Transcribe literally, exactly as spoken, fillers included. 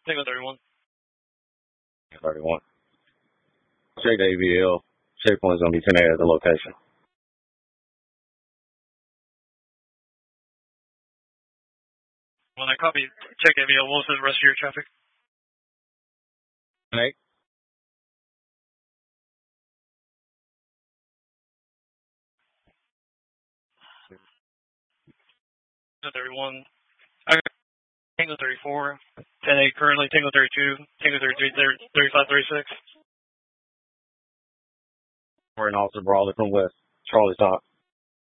Tango thirty-one. thirty-one. Check the A V L. Checkpoint's going to be ten A at the location. When I copy, check A V L. What was the rest of your traffic? Hey. Tango thirty-one. I got Tango thirty-four. ten A currently. Tango thirty-two. Tango thirty-three. thirty-five, thirty-six. We're an Officer Brawley from West. Charlie Top.